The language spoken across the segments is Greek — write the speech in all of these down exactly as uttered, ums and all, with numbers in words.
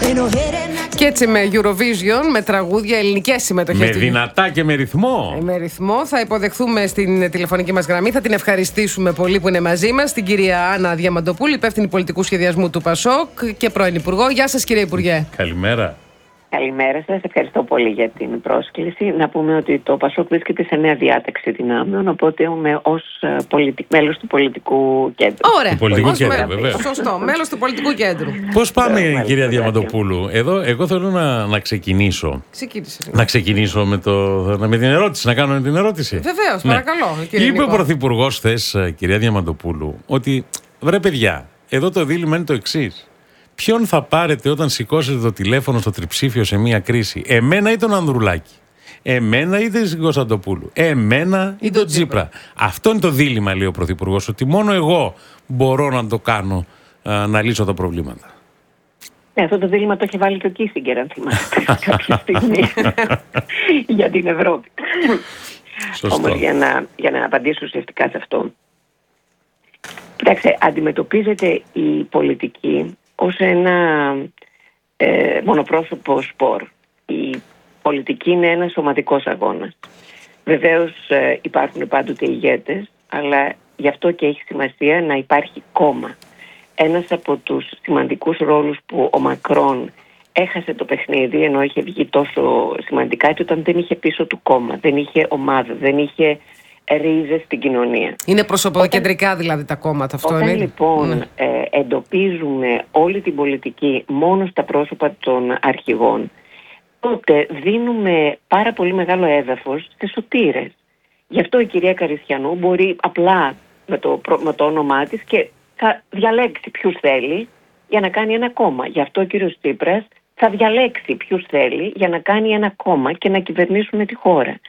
Και έτσι με Eurovision, με τραγούδια, ελληνικές συμμετοχές. Με δυνατά και με ρυθμό. Με ρυθμό. Θα υποδεχθούμε στην τηλεφωνική μας γραμμή. Θα την ευχαριστήσουμε πολύ που είναι μαζί μας, την κυρία Άννα Διαμαντοπούλου, υπεύθυνη πολιτικού σχεδιασμού του ΠΑΣΟΚ και πρώην Υπουργό. Γεια σας, κύριε Υπουργέ. Καλημέρα. Καλημέρα σας. Ευχαριστώ πολύ για την πρόσκληση. Να πούμε ότι το ΠΑΣΟΚ βρίσκεται σε νέα διάταξη δυνάμεων, οπότε είμαι ως πολιτικ... μέλος του πολιτικού κέντρου. Ωραία. Του πολιτικού ως κέντρου, με... βέβαια. Σωστό. Μέλος του πολιτικού κέντρου. Πώς πάμε, Ε, κυρία Διαμαντοπούλου? Εδώ, εγώ θέλω να, να ξεκινήσω. Ξεκίνησε. Να ξεκινήσω με, το, με την ερώτηση, να κάνω την ερώτηση. Βεβαίως, Ναι. παρακαλώ. Κύριε Είπε Νίκο. ο Πρωθυπουργός χθες, κυρία Διαμαντοπούλου, ότι βρε παιδιά, εδώ το δίλημμα είναι το εξής. Ποιον θα πάρετε όταν σηκώσετε το τηλέφωνο στο τριψήφιο σε μία κρίση, εμένα ή τον Ανδρουλάκη, εμένα ή την Κωνσταντοπούλου, εμένα ή τον Τσίπρα? Αυτό είναι το δίλημμα, λέει ο Πρωθυπουργός, ότι μόνο εγώ μπορώ να το κάνω, α, να λύσω τα προβλήματα. Ναι, αυτό το δίλημμα το έχει βάλει και ο Κίσιγκερ, αν θυμάστε, κάποια στιγμή για την Ευρώπη. Σωστό. Όμως για να, για να απαντήσω ουσιαστικά σε αυτό. Κοιτάξτε, αντιμετωπίζεται η πολιτική ως ένα ε, μονοπρόσωπο σπορ. Η πολιτική είναι ένας σωματικός αγώνας. Βεβαίως ε, υπάρχουν πάντοτε ηγέτες, αλλά γι' αυτό και έχει σημασία να υπάρχει κόμμα. Ένας από τους σημαντικούς ρόλους που ο Μακρόν έχασε το παιχνίδι, ενώ είχε βγει τόσο σημαντικά, ήταν όταν δεν είχε πίσω του κόμμα, δεν είχε ομάδα, δεν είχε ρίζες στην κοινωνία. Είναι προσωποκεντρικά δηλαδή τα κόμματα, αυτό όταν, είναι. λοιπόν Ναι. ε, εντοπίζουμε όλη την πολιτική μόνο στα πρόσωπα των αρχηγών, τότε δίνουμε πάρα πολύ μεγάλο έδαφος σε σωτήρες. Γι' αυτό η κυρία Καριστιανού μπορεί απλά με το, με το όνομά της και θα διαλέξει ποιους θέλει για να κάνει ένα κόμμα. Γι' αυτό ο κύριος Τσίπρας θα διαλέξει ποιους θέλει για να κάνει ένα κόμμα και να κυβερνήσουν τη χώρα.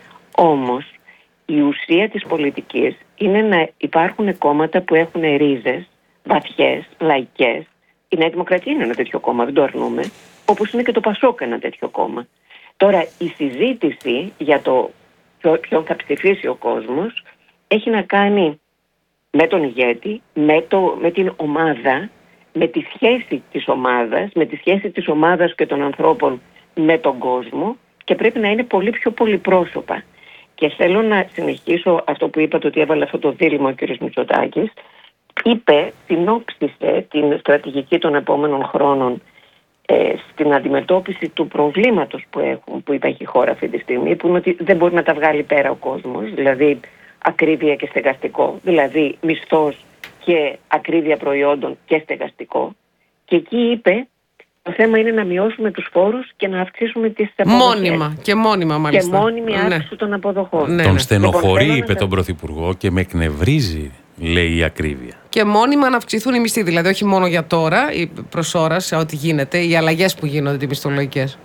Όμως η ουσία της πολιτικής είναι να υπάρχουν κόμματα που έχουν ρίζες βαθιές, λαϊκές. Η Νέα Δημοκρατία είναι ένα τέτοιο κόμμα, δεν το αρνούμε, όπως είναι και το ΠΑΣΟΚ ένα τέτοιο κόμμα. Τώρα η συζήτηση για το ποιον θα ψηφίσει ο κόσμος έχει να κάνει με τον ηγέτη, με, το, με την ομάδα, με τη σχέση της ομάδας, με τη σχέση της ομάδας και των ανθρώπων με τον κόσμο, και πρέπει να είναι πολύ πιο πολυπρόσωπα. Και θέλω να συνεχίσω αυτό που είπατε, ότι έβαλε αυτό το δίλημμα ο κ. Μητσοτάκης. Είπε, συνόψισε την στρατηγική των επόμενων χρόνων ε, στην αντιμετώπιση του προβλήματος που, έχουν, που υπάρχει η χώρα αυτή τη στιγμή, που είναι ότι δεν μπορεί να τα βγάλει πέρα ο κόσμος, δηλαδή ακρίβεια και στεγαστικό, δηλαδή μισθός και ακρίβεια προϊόντων και στεγαστικό. Και εκεί είπε, το θέμα είναι να μειώσουμε τους φόρους και να αυξήσουμε τις αποδοχές. Μόνιμα και μόνιμα μάλιστα. Και μόνιμη Ναι. αύξηση των αποδοχών. Ναι, Τον ναι. στενοχωρεί, Λοιπόν, είπε θέλω τον να- Πρωθυπουργό, και με εκνευρίζει, λέει, η ακρίβεια. Και μόνιμα να αυξηθούν οι μισθοί, δηλαδή όχι μόνο για τώρα, προς ώρα, σε ό,τι γίνεται, οι αλλαγές που γίνονται, οι μισθολογικές.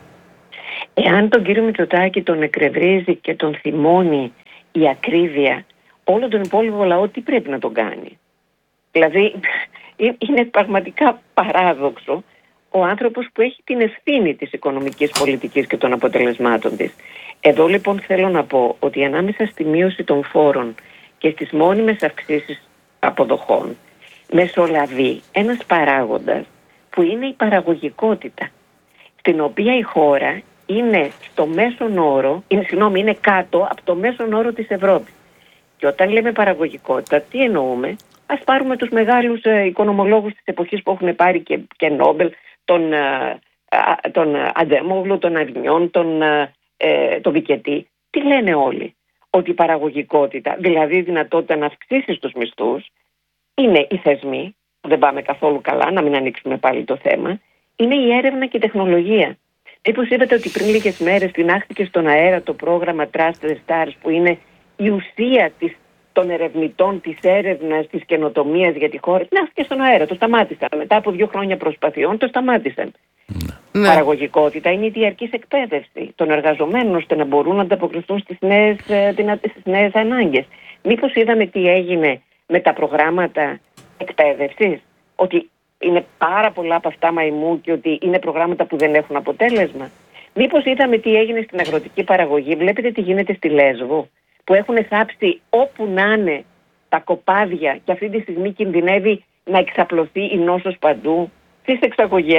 Εάν τον κύριο Μητσοτάκη τον εκνευρίζει και τον θυμώνει η ακρίβεια, όλο τον υπόλοιπο λαό τι πρέπει να τον κάνει? Δηλαδή είναι πραγματικά παράδοξο ο άνθρωπος που έχει την ευθύνη της οικονομικής πολιτικής και των αποτελεσμάτων της. Εδώ λοιπόν θέλω να πω ότι ανάμεσα στη μείωση των φόρων και στις μόνιμες αυξήσεις αποδοχών μεσολαβεί ένας παράγοντας που είναι η παραγωγικότητα, στην οποία η χώρα είναι στο μέσον όρο, είναι, συγγνώμη, είναι κάτω από το μέσον όρο της Ευρώπης. Και όταν λέμε παραγωγικότητα, τι εννοούμε? Ας πάρουμε τους μεγάλους ε, οικονομολόγους της εποχής που έχουν πάρει και, και Νόμπελ, τον, ε, ε, τον Αντέμογλου, τον Αβινιόν, τον, ε, τον Βικετή. Τι λένε όλοι? Ότι η παραγωγικότητα, δηλαδή η δυνατότητα να αυξήσεις τους μισθούς, είναι οι θεσμοί, δεν πάμε καθόλου καλά, να μην ανοίξουμε πάλι το θέμα, είναι η έρευνα και η τεχνολογία. Μήπως είπατε ότι πριν λίγες μέρες τεινάχθηκε στον αέρα το πρόγραμμα Trust the Stars, που είναι η ουσία της, των ερευνητών, της έρευνας, της καινοτομίας για τη χώρα? Τεινάχθηκε στον αέρα, το σταμάτησαν. Μετά από δύο χρόνια προσπαθειών το σταμάτησαν. Ναι. Παραγωγικότητα είναι η διαρκής εκπαίδευση των εργαζομένων, ώστε να μπορούν να ανταποκριθούν στις νέες, στις νέες ανάγκες. Μήπως είδαμε τι έγινε με τα προγράμματα εκπαίδευσης? Ότι είναι πάρα πολλά από αυτά μαϊμού και ότι είναι προγράμματα που δεν έχουν αποτέλεσμα. Μήπως είδαμε τι έγινε στην αγροτική παραγωγή? Βλέπετε τι γίνεται στη Λέσβο, που έχουν θάψει όπου να είναι τα κοπάδια και αυτή τη στιγμή κινδυνεύει να εξαπλωθεί η νόσος παντού, στις εξαγωγές,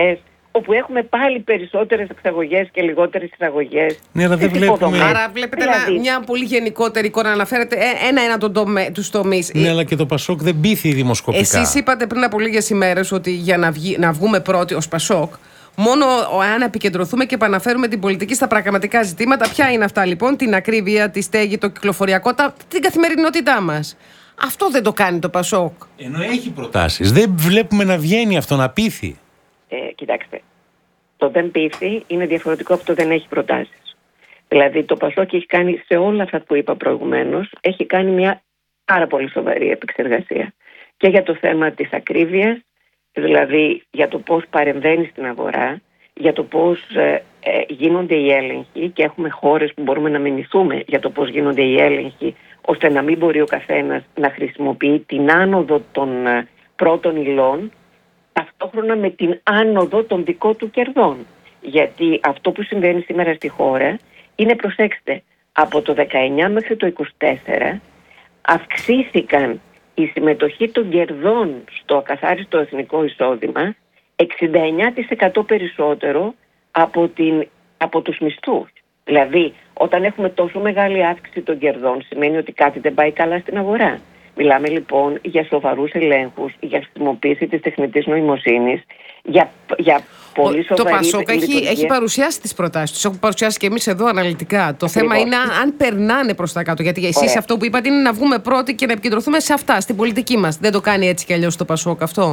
όπου έχουμε πάλι περισσότερες εξαγωγές και λιγότερες εισαγωγές. Ναι, αλλά δεν βλέπουμε. Άρα βλέπετε δηλαδή μια πολύ γενικότερη εικόνα. Αναφέρετε ένα-ένα τον τομέ, τους τομείς. Ναι, αλλά και το Πασόκ δεν πείθει δημοσκοπικά. Εσείς είπατε πριν από λίγες ημέρες ότι για να, βγει, να βγούμε πρώτοι ως Πασόκ, μόνο αν επικεντρωθούμε και επαναφέρουμε την πολιτική στα πραγματικά ζητήματα. Ποια είναι αυτά λοιπόν? Την ακρίβεια, τη στέγη, το κυκλοφοριακό, την καθημερινότητά μας. Αυτό δεν το κάνει το Πασόκ. Ενώ έχει προτάσεις. Δεν βλέπουμε να βγαίνει αυτό, να πείθει. Ε, κοιτάξτε, το δεν πείθει είναι διαφορετικό από το δεν έχει προτάσεις. Δηλαδή το Πασόκ έχει κάνει σε όλα αυτά που είπα προηγουμένως, έχει κάνει μια πάρα πολύ σοβαρή επεξεργασία. Και για το θέμα της ακρίβειας, δηλαδή για το πώς παρεμβαίνει στην αγορά, για το πώς ε, ε, γίνονται οι έλεγχοι, και έχουμε χώρες που μπορούμε να μιμηθούμε για το πώς γίνονται οι έλεγχοι, ώστε να μην μπορεί ο καθένας να χρησιμοποιεί την άνοδο των ε, πρώτων υλών ταυτόχρονα με την άνοδο των δικών του κερδών. Γιατί αυτό που συμβαίνει σήμερα στη χώρα είναι, προσέξτε, από το δεκαεννιά μέχρι το είκοσι τέσσερα αυξήθηκαν η συμμετοχή των κερδών στο ακαθάριστο εθνικό εισόδημα εξήντα εννιά τοις εκατό περισσότερο από, την, από τους μισθούς. Δηλαδή, όταν έχουμε τόσο μεγάλη αύξηση των κερδών, σημαίνει ότι κάτι δεν πάει καλά στην αγορά. Μιλάμε λοιπόν για σοβαρούς ελέγχους, για χρησιμοποίηση της τεχνητής νοημοσύνης, για, για πολύ σοβαρή. Το Πασόκ έχει, έχει παρουσιάσει τις προτάσεις τους. Έχουμε παρουσιάσει και εμείς εδώ αναλυτικά. Το θέμα είναι αν, αν περνάνε προς τα κάτω. Γιατί εσείς αυτό που είπατε είναι να βγούμε πρώτοι και να επικεντρωθούμε σε αυτά, στην πολιτική μας. Δεν το κάνει έτσι κι αλλιώς το Πασόκ αυτό?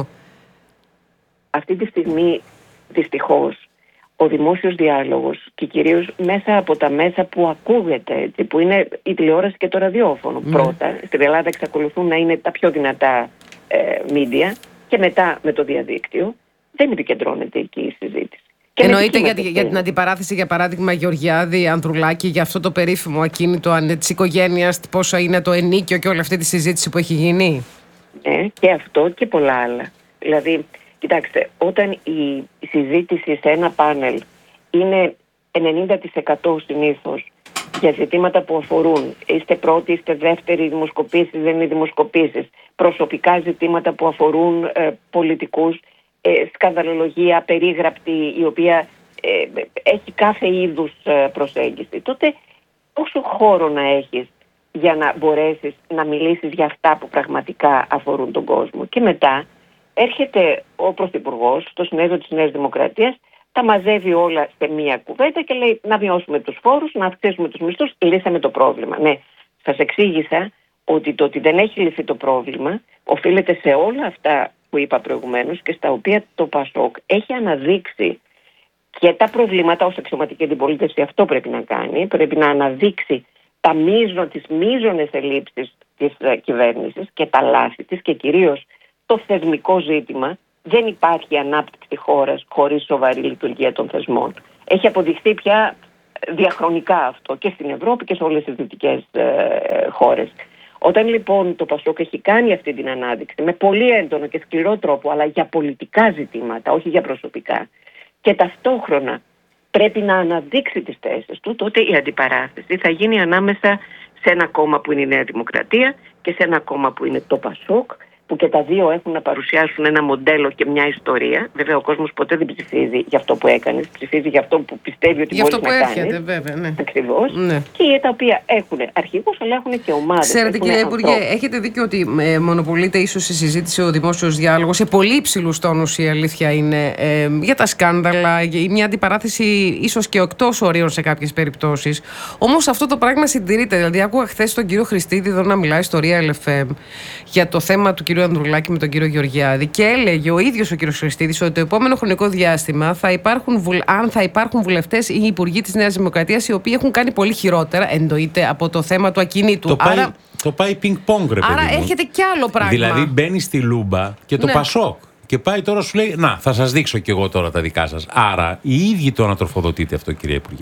Αυτή τη στιγμή, δυστυχώς, ο δημόσιος διάλογος, και κυρίως μέσα από τα μέσα που ακούγεται, έτσι, που είναι η τηλεόραση και το ραδιόφωνο. Mm. Πρώτα, στην Ελλάδα εξακολουθούν να είναι τα πιο δυνατά ε, media, και μετά με το διαδίκτυο, δεν επικεντρώνεται εκεί η συζήτηση. Και εννοείται για, για την αντιπαράθεση, για παράδειγμα, Γεωργιάδη, Ανδρουλάκη, για αυτό το περίφημο ακίνητο της οικογένειας, πόσο είναι το ενίκιο και όλη αυτή τη συζήτηση που έχει γίνει. Ε, και αυτό και πολλά άλλα. Δηλαδή, κοιτάξτε, όταν η συζήτηση σε ένα πάνελ είναι ενενήντα τοις εκατό συνήθως για ζητήματα που αφορούν, είστε πρώτοι, είστε δεύτεροι, δημοσκοπήσεις, δεν είναι δημοσκοπήσεις, προσωπικά ζητήματα που αφορούν ε, πολιτικούς, ε, σκανδαλολογία, περίγραπτη, η οποία ε, έχει κάθε είδους ε, προσέγγιση, τότε πόσο χώρο να έχεις για να μπορέσεις να μιλήσεις για αυτά που πραγματικά αφορούν τον κόσμο? Και μετά έρχεται ο Πρωθυπουργός στο συνέδριο της Νέας Δημοκρατίας, τα μαζεύει όλα σε μία κουβέντα και λέει να μειώσουμε τους φόρους, να αυξήσουμε τους μισθούς, λύσαμε το πρόβλημα. Ναι, σας εξήγησα ότι το ότι δεν έχει λυθεί το πρόβλημα οφείλεται σε όλα αυτά που είπα προηγουμένως και στα οποία το Πασόκ έχει αναδείξει και τα προβλήματα ως αξιωματική αντιπολίτευση. Αυτό πρέπει να κάνει, πρέπει να αναδείξει τα μείζο, τις μείζονες ελλείψεις της κυβέρνησης και τα λάθη της, και κυρίως το θεσμικό ζήτημα. Δεν υπάρχει ανάπτυξη χώρας χωρίς σοβαρή λειτουργία των θεσμών. Έχει αποδειχθεί πια διαχρονικά αυτό και στην Ευρώπη και σε όλες τις δυτικές ε, χώρες. Όταν λοιπόν το Πασόκ έχει κάνει αυτή την ανάδειξη με πολύ έντονο και σκληρό τρόπο, αλλά για πολιτικά ζητήματα, όχι για προσωπικά, και ταυτόχρονα πρέπει να αναδείξει τις θέσεις του, τότε η αντιπαράθεση θα γίνει ανάμεσα σε ένα κόμμα που είναι η Νέα Δημοκρατία και σε ένα κόμμα που είναι το Πασόκ, που και τα δύο έχουν να παρουσιάσουν ένα μοντέλο και μια ιστορία. Βέβαια, ο κόσμος ποτέ δεν ψηφίζει για αυτό που έκανες, ψηφίζει για αυτό που πιστεύει ότι μπορεί να κάνει. Για αυτό που έρχεται, βέβαια. Ναι. Ακριβώς. Ναι. Και τα οποία έχουν αρχηγούς, αλλά έχουν και ομάδες. Ξέρετε, κύριε Υπουργέ, έχετε δίκιο ότι ε, μονοπολείται ίσως η συζήτηση, ο δημόσιος διάλογος σε πολύ υψηλούς τόνους, η αλήθεια είναι, ε, για τα σκάνδαλα, για μια αντιπαράθεση ίσως και εκτός ορίων σε κάποιες περιπτώσεις. Όμως αυτό το πράγμα συντηρείται. Δηλαδή, άκουγα χθες τον κύριο Χριστίδη εδώ να μιλάει στο Real εφ εμ για το θέμα του κύριου Ανδρουλάκη με τον κύριο Γεωργιάδη, και έλεγε ο ίδιος ο κύριος Χριστίδης ότι το επόμενο χρονικό διάστημα θα υπάρχουν, αν θα υπάρχουν βουλευτές ή υπουργοί της Νέας Δημοκρατίας οι οποίοι έχουν κάνει πολύ χειρότερα, εννοείται, από το θέμα του ακινήτου. Το Άρα, πάει, το πάει πινκ-πονγκ, ρε παιδί άρα μου. έρχεται κι άλλο πράγμα. Δηλαδή μπαίνει στη λούμπα και το ναι. Πασόκ. Και πάει τώρα, σου λέει, να, θα σας δείξω κι εγώ τώρα τα δικά σας. Άρα οι ίδιοι το ανατροφοδοτείτε αυτό, κύριε Υπουργέ.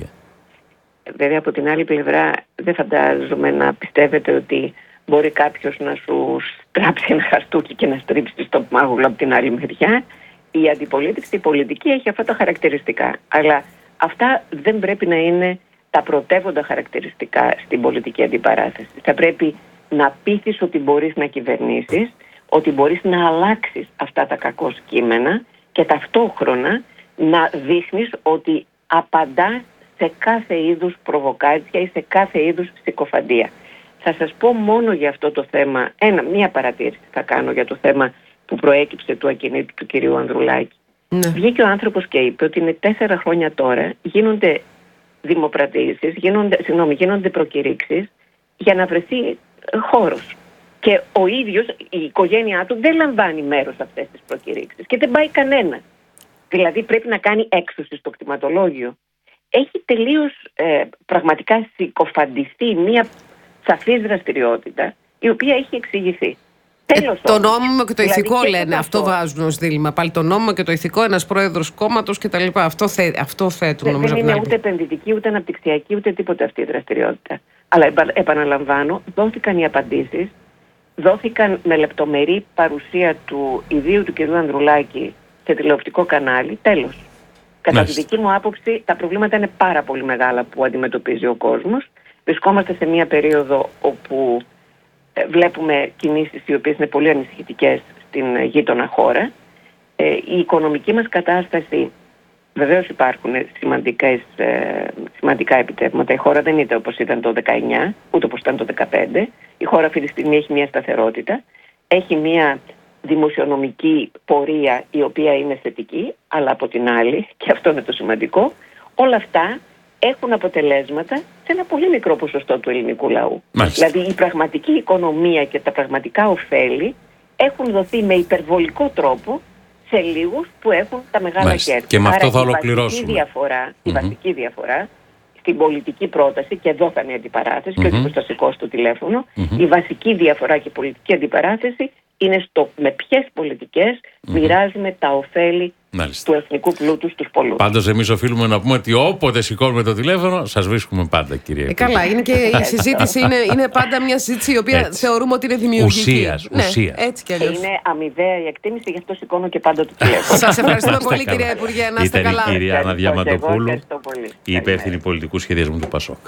Βέβαια, από την άλλη πλευρά, δεν φαντάζομαι να πιστεύετε ότι μπορεί κάποιος να σου στράψει ένα χαστούκι και να στρίψει στο μάγουλο από την άλλη μεριά. Η αντιπολίτευση, η πολιτική έχει αυτά τα χαρακτηριστικά. Αλλά αυτά δεν πρέπει να είναι τα πρωτεύοντα χαρακτηριστικά στην πολιτική αντιπαράθεση. Θα πρέπει να πείθεις ότι μπορείς να κυβερνήσεις, ότι μπορείς να αλλάξεις αυτά τα κακό κείμενα και ταυτόχρονα να δείχνεις ότι απαντάς σε κάθε είδους προβοκάτσια ή σε κάθε είδους συκοφαντία. Θα σας πω μόνο για αυτό το θέμα, ένα, μία παρατήρηση θα κάνω για το θέμα που προέκυψε του ακινήτου του κυρίου Ανδρουλάκη. Ναι. Βγήκε ο άνθρωπος και είπε ότι είναι τέσσερα χρόνια τώρα, γίνονται δημοπρατήσεις, γίνονται, συγγνώμη, γίνονται προκηρύξεις για να βρεθεί χώρος. Και ο ίδιος, η οικογένειά του δεν λαμβάνει μέρος σε αυτές τις προκηρύξεις και δεν πάει κανένα. Δηλαδή πρέπει να κάνει έξωση στο κτηματολόγιο. Έχει τελείως ε, πραγματικά συκοφαντιστεί μια σαφής δραστηριότητα η οποία έχει εξηγηθεί. Ε, το νόμιμο και το δηλαδή ηθικό και λένε, αυτό βάζουν ως δίλημμα. Πάλι το νόμιμο και το ηθικό, ένας πρόεδρος κόμματος κτλ. Αυτό, θε, αυτό θέτουν νομίζω. Δεν είναι ούτε επενδυτική, ούτε αναπτυξιακή, ούτε τίποτα αυτή η δραστηριότητα. Αλλά επαναλαμβάνω, δόθηκαν οι απαντήσεις, δόθηκαν με λεπτομερή παρουσία του ιδίου του κ. Ανδρουλάκη σε τηλεοπτικό κανάλι. Τέλος. Κατά τη δική μου άποψη, τα προβλήματα είναι πάρα πολύ μεγάλα που αντιμετωπίζει ο κόσμος. Βρισκόμαστε σε μια περίοδο όπου βλέπουμε κινήσεις οι οποίες είναι πολύ ανησυχητικές στην γείτονα χώρα. Ε, η οικονομική μας κατάσταση, βεβαίως υπάρχουν σημαντικές, ε, σημαντικά επιτεύγματα. Η χώρα δεν ήταν όπως ήταν το δεκαεννιά, ούτε όπως ήταν το δεκαπέντε. Η χώρα αυτή τη στιγμή έχει μια σταθερότητα. Έχει μια δημοσιονομική πορεία η οποία είναι θετική, αλλά από την άλλη, και αυτό είναι το σημαντικό, όλα αυτά έχουν αποτελέσματα σε ένα πολύ μικρό ποσοστό του ελληνικού λαού. Μάλιστα. Δηλαδή η πραγματική οικονομία και τα πραγματικά ωφέλη έχουν δοθεί με υπερβολικό τρόπο σε λίγους που έχουν τα μεγάλα Μάλιστα. κέρδη. Και με αυτό θα η ολοκληρώσουμε. Βασική διαφορά, mm-hmm. Η βασική διαφορά στην πολιτική πρόταση, και εδώ θα είναι αντιπαράθεση, mm-hmm. και όχι που θα σηκώσει το τηλέφωνο, mm-hmm. η βασική διαφορά και πολιτική αντιπαράθεση είναι στο με ποιες πολιτικές mm-hmm. μοιράζουμε τα ωφέλη Μάλιστα. του εθνικού πλούτου στους πολλούς. Πάντως εμείς οφείλουμε να πούμε ότι όποτε σηκώνουμε το τηλέφωνο σας βρίσκουμε πάντα, κυρία. Ε, καλά, είναι και η συζήτηση είναι, είναι πάντα μια συζήτηση η οποία έτσι. θεωρούμε ότι είναι δημιουργική. Ουσίας, ναι, ουσίας. Έτσι και είναι αμοιβαία η εκτίμηση, γι' αυτό σηκώνω και πάντα το τηλέφωνο. Σας ευχαριστούμε πολύ, κυρία Υπουργέ, να είστε καλά. Ήταν η κυρία Άννα Διαμαντοπούλου, η υπεύθυνη πολιτικού σχεδιασμού του Πασόκ.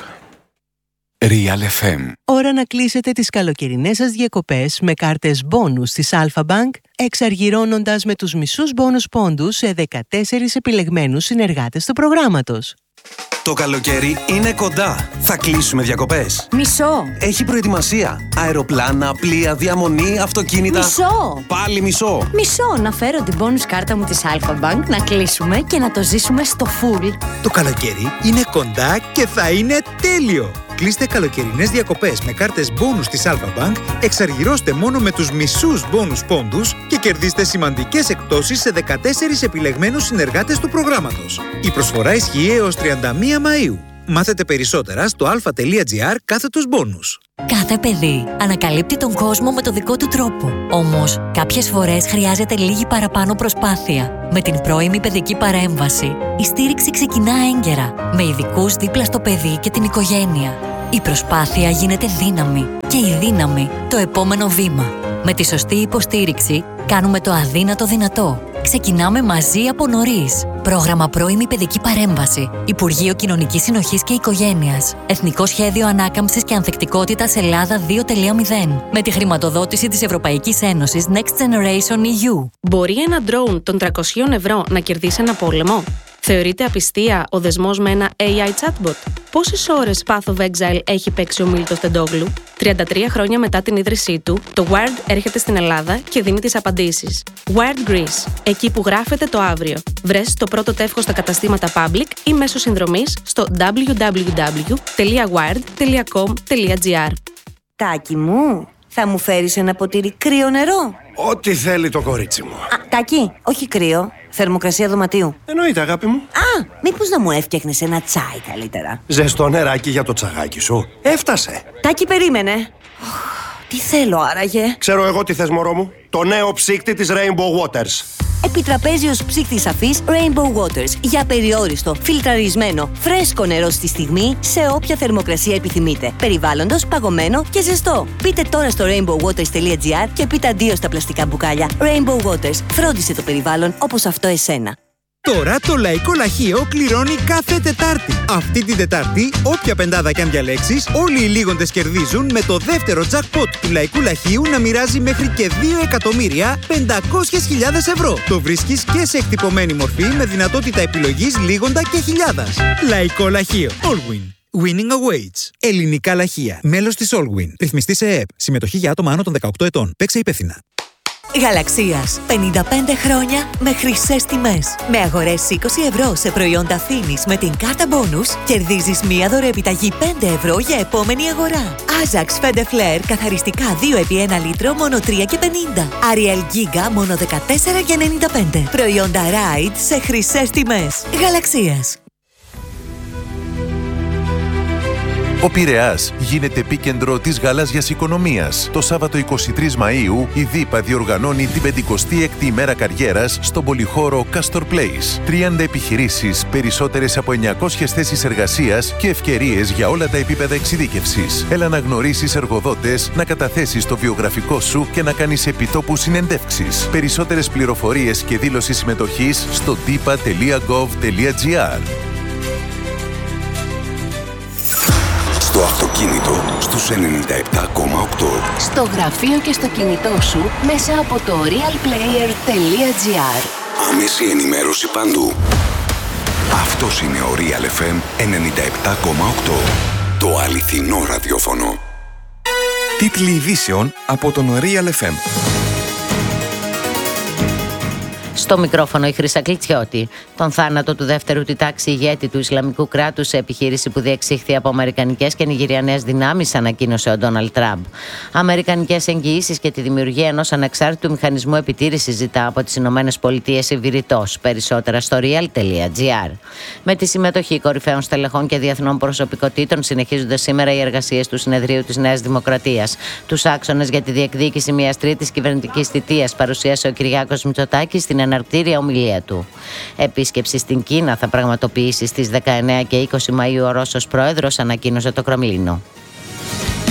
Real εφ εμ. Ώρα να κλείσετε τις καλοκαιρινές σας διακοπές με κάρτες μπόνους της Alpha Bank, εξαργυρώνοντας με τους μισούς μπόνους πόντους σε δεκατέσσερις επιλεγμένους συνεργάτες του προγράμματος. Το καλοκαίρι είναι κοντά. Θα κλείσουμε διακοπές. Μισό. Έχει προετοιμασία. Αεροπλάνα, πλοία, διαμονή, αυτοκίνητα. Μισό. Πάλι μισό. Μισό. Να φέρω την bonus κάρτα μου της Alpha Bank, να κλείσουμε και να το ζήσουμε στο full. Το καλοκαίρι είναι κοντά και θα είναι τέλειο. Κλείστε καλοκαιρινές διακοπές με κάρτες bonus της Alpha Bank, εξαργυρώστε μόνο με τους μισούς bonus πόντους και κερδίστε σημαντικές εκπτώσεις σε δεκατέσσερις επιλεγμένους συνεργάτες του προγράμματος. Η προσφορά ισχύει έως τριάντα μία Μαΐου. Μάθετε περισσότερα στο alpha.gr κάθετος bonus. Κάθε παιδί ανακαλύπτει τον κόσμο με το δικό του τρόπο. Όμως, κάποιες φορές χρειάζεται λίγη παραπάνω προσπάθεια. Με την πρώιμη παιδική παρέμβαση, η στήριξη ξεκινά έγκαιρα, με ειδικούς δίπλα στο παιδί και την οικογένεια. Η προσπάθεια γίνεται δύναμη και η δύναμη το επόμενο βήμα. Με τη σωστή υποστήριξη, κάνουμε το αδύνατο δυνατό. Ξεκινάμε μαζί από νωρίς. Πρόγραμμα Πρώιμη Παιδική Παρέμβαση. Υπουργείο Κοινωνικής Συνοχής και Οικογένειας. Εθνικό Σχέδιο Ανάκαμψης και Ανθεκτικότητας Ελλάδα δύο κόμμα μηδέν. Με τη χρηματοδότηση της Ευρωπαϊκής Ένωσης Next Generation ι γιου. Μπορεί ένα ντρόουν των τριακόσια ευρώ να κερδίσει ένα πόλεμο? Θεωρείται απιστία ο δεσμός με ένα έι άι chatbot? Πόσες ώρες Path of Exile έχει παίξει ο Μίλτος Τεντόγλου? τριάντα τρία χρόνια μετά την ίδρυσή του, το Wired έρχεται στην Ελλάδα και δίνει τις απαντήσεις. Wired Greece, εκεί που γράφεται το αύριο. Βρες το πρώτο τεύχος στα καταστήματα Public ή μέσω συνδρομής στο double-u double-u double-u τελεία wired τελεία com τελεία gr. Τάκη μου, θα μου φέρεις ένα ποτήρι κρύο νερό? Ό,τι θέλει το κορίτσι μου. Α, Τάκη, όχι κρύο. Θερμοκρασία δωματίου. Εννοείται, αγάπη μου. Α, μήπως να μου έφτιαχνες ένα τσάι καλύτερα? Ζεστό νεράκι για το τσαγάκι σου. Έφτασε. Τάκη, περίμενε. Τι θέλω άραγε? Ξέρω εγώ τι θες, μωρό μου. Το νέο ψύκτη της Rainbow Waters. Επιτραπέζιος ψύκτης αφής Rainbow Waters. Για περιόριστο, φιλτραρισμένο, φρέσκο νερό στη στιγμή, σε όποια θερμοκρασία επιθυμείτε. Περιβάλλοντος, παγωμένο και ζεστό. Μπείτε τώρα στο rainbow waters τελεία gr και πείτε αντίο στα πλαστικά μπουκάλια. Rainbow Waters. Φρόντισε το περιβάλλον όπως αυτό εσένα. Τώρα το Λαϊκό Λαχείο κληρώνει κάθε Τετάρτη. Αυτή την Τετάρτη, όποια πεντάδα κι αν διαλέξεις, όλοι οι λίγοντες κερδίζουν με το δεύτερο jackpot του Λαϊκού Λαχείου να μοιράζει μέχρι και δύο εκατομμύρια πεντακόσιες χιλιάδες ευρώ. Το βρίσκεις και σε εκτυπωμένη μορφή με δυνατότητα επιλογής λίγοντα και χιλιάδας. Λαϊκό Λαχείο. Allwin. Winning awaits. Ελληνικά λαχεία. Μέλος της Allwin. Ρυθμιστή σε ΕΕΠ. Συμμετοχή για άτομα άνω των δεκαοκτώ ετών. Παίξε υπεύθυνα. Γαλαξίας. πενήντα πέντε χρόνια με χρυσές τιμές. Με αγορές είκοσι ευρώ σε προϊόντα Φίνης με την κάρτα Bonus, κερδίζεις μία δωρεοεπιταγή πέντε ευρώ για επόμενη αγορά. Άζαξ Fede Flair καθαριστικά δύο επί ένα λίτρο μόνο τρία και πενήντα. Ariel Giga μόνο δεκατέσσερα και ενενήντα πέντε. Προϊόντα Ride σε χρυσές τιμές. Γαλαξίας. Ο Πειραιάς γίνεται επίκεντρο της γαλάζιας οικονομίας. Το Σάββατο εικοστή τρίτη Μαΐου η ΔΥΠΑ διοργανώνει την πενηκοστή έκτη ημέρα καριέρας στον πολυχώρο Castor Place. τριάντα επιχειρήσεις, περισσότερες από εννιακόσιες θέσεις εργασίας και ευκαιρίες για όλα τα επίπεδα εξειδίκευσης. Έλα να γνωρίσεις εργοδότες, να καταθέσεις το βιογραφικό σου και να κάνεις επιτόπου συνεντεύξεις. Περισσότερες πληροφορίες και δήλωση συμμετοχής στο dipa τελεία gov τελεία gr. Στο αυτοκίνητο στους ενενήντα επτά κόμμα οκτώ. Στο γραφείο και στο κινητό σου μέσα από το realplayer τελεία gr. Άμεση ενημέρωση παντού. Αυτός είναι ο Real εφ εμ ενενήντα επτά κόμμα οκτώ. Το αληθινό ραδιόφωνο. Τίτλοι ειδήσεων από τον Real εφ εμ. Στο μικρόφωνο η Χρύσα Κλιτσιώτη. Τον θάνατο του δεύτερου τη τάξη ηγέτη του Ισλαμικού κράτους σε επιχείρηση που διεξήχθη από αμερικανικές και νιγηριανές δυνάμεις, ανακοίνωσε ο Ντόναλντ Τραμπ. Αμερικανικές εγγυήσεις και τη δημιουργία ενός ανεξάρτητου μηχανισμού επιτήρησης ζητά από τις Ηνωμένες Πολιτείες η Βηρητός. Περισσότερα στο real τελεία gr. Με τη συμμετοχή κορυφαίων στελεχών και διεθνών προσωπικότητων συνεχίζονται σήμερα οι εργασίες του Συνεδρίου της Νέας Δημοκρατίας. Τους άξονες για τη διεκδίκηση μιας τρίτης κυβερνητικής θητείας παρουσίασε ο Κυριάκος Μητσοτάκης στην εναρκτήρια ομιλία του. Επίσκεψη στην Κίνα θα πραγματοποιήσει στις δεκαεννέα και είκοσι Μαΐου ο Ρώσος Πρόεδρος, ανακοίνωσε το Κρεμλίνο.